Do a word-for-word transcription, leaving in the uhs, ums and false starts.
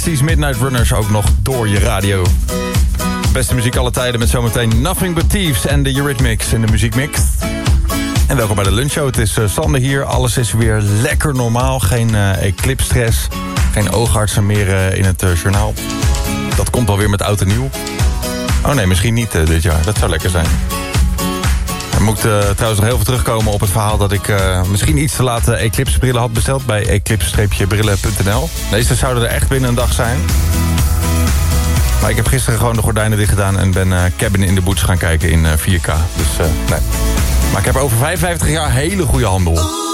zestig's Midnight Runners ook nog door je radio. Beste muziek alle tijden met zometeen Nothing But Thieves en de Eurythmics in de muziekmix. En welkom bij de lunchshow. Het is uh, Sander hier. Alles is weer lekker normaal. Geen uh, eclipse-stress. Geen oogartsen meer uh, in het uh, journaal. Dat komt alweer met oud en nieuw. Oh nee, misschien niet uh, dit jaar. Dat zou lekker zijn. Dan moet ik uh, trouwens nog heel veel terugkomen op het verhaal... dat ik uh, misschien iets te laat uh, eclipse-brillen had besteld... bij eclipse brillen punt n l. Deze zouden er echt binnen een dag zijn. Maar ik heb gisteren gewoon de gordijnen dicht gedaan... en ben uh, Cabin in the Woods gaan kijken in uh, vier K. Dus uh, nee. Maar ik heb over vijfenvijftig jaar hele goede handel.